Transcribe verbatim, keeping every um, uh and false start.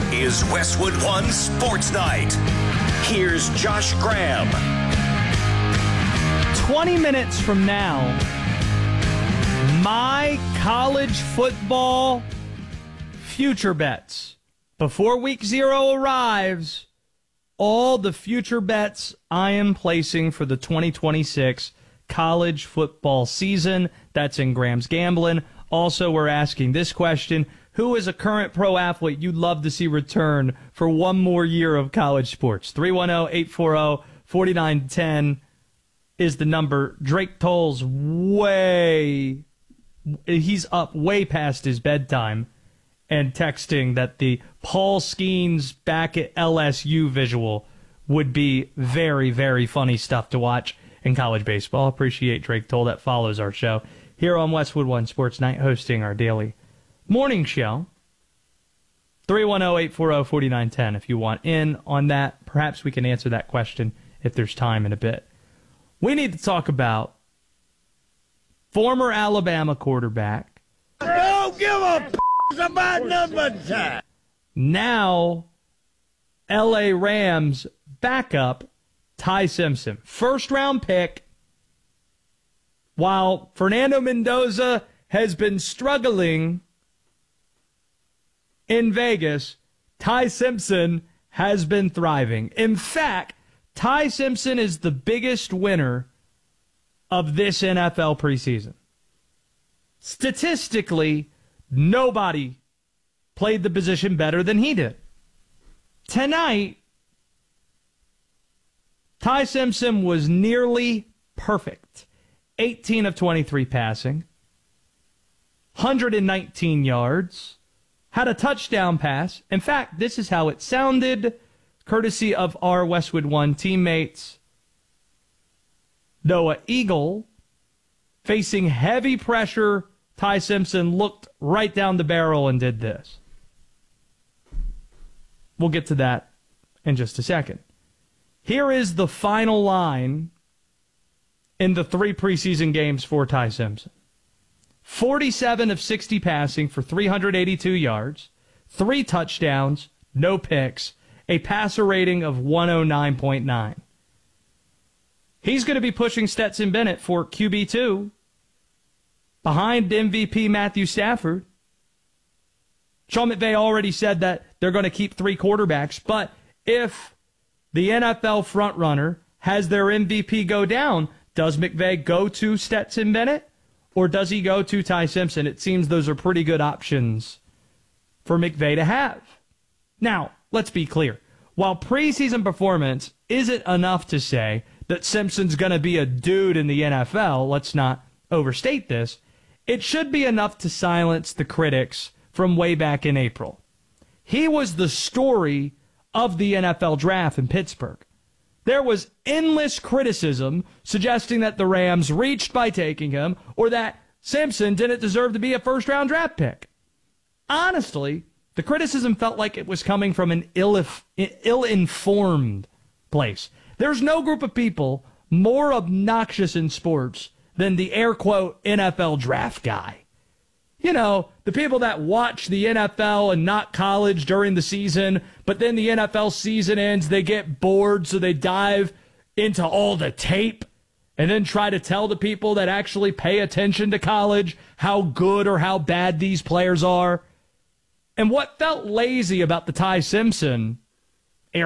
is Westwood One Sports Night. Here's Josh Graham. twenty minutes from now, my college football future bets. Before week zero arrives, all the future bets I am placing for the twenty twenty-six college football season. That's in Graham's Gambling. Also, we're asking this question: who is a current pro athlete you'd love to see return for one more year of college sports? three one zero, eight four zero, four nine one zero is the number. Drake Toll's way, he's up way past his bedtime and texting that the Paul Skeens back at L S U visual would be very, very funny stuff to watch in college baseball. Appreciate Drake Toll that follows our show here on Westwood One Sports Night, hosting our daily morning show. three one zero, eight four zero, four nine one zero if you want in on that. Perhaps we can answer that question if there's time in a bit. We need to talk about former Alabama quarterback. Don't give a f- about number time. Now L A Rams backup Ty Simpson. First round pick. While Fernando Mendoza has been struggling in Vegas, Ty Simpson has been thriving. In fact, Ty Simpson is the biggest winner of this N F L preseason. Statistically, nobody played the position better than he did. Tonight, Ty Simpson was nearly perfect. eighteen of twenty-three passing, one hundred nineteen yards, had a touchdown pass. In fact, this is how it sounded, courtesy of our Westwood One teammates. Noah Eagle, facing heavy pressure, Ty Simpson looked right down the barrel and did this. We'll get to that in just a second. Here is the final line in the three preseason games for Ty Simpson. forty-seven of sixty passing for three hundred eighty-two yards, three touchdowns, no picks, a passer rating of one oh nine point nine. He's going to be pushing Stetson Bennett for Q B two behind M V P Matthew Stafford. Sean McVay already said that they're going to keep three quarterbacks, but if the N F L frontrunner has their M V P go down, does McVay go to Stetson Bennett or does he go to Ty Simpson? It seems those are pretty good options for McVay to have. Now, let's be clear. While preseason performance isn't enough to say that Simpson's going to be a dude in the N F L, let's not overstate this, it should be enough to silence the critics from way back in April. He was the story of the N F L draft in Pittsburgh. There was endless criticism suggesting that the Rams reached by taking him or that Simpson didn't deserve to be a first-round draft pick. Honestly, the criticism felt like it was coming from an ill, ill-informed place. There's no group of people more obnoxious in sports than the air quote N F L draft guy. You know, the people that watch the N F L and not college during the season, but then the N F L season ends, they get bored, so they dive into all the tape and then try to tell the people that actually pay attention to college how good or how bad these players are. And what felt lazy about the Ty Simpson